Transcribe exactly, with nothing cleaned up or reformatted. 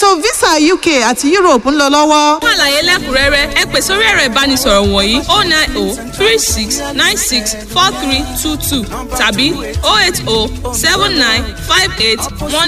ètò visa U K àti Europe ń lọ lọ́wọ́. fún àlàyé lẹ́kùnrẹ́rẹ́ ẹ pè sórí ẹ̀rọ ìbánisọ̀rọ̀ wọ̀nyí oh nine oh three six nine six four three two two tàbí oh eight oh seven nine five eight one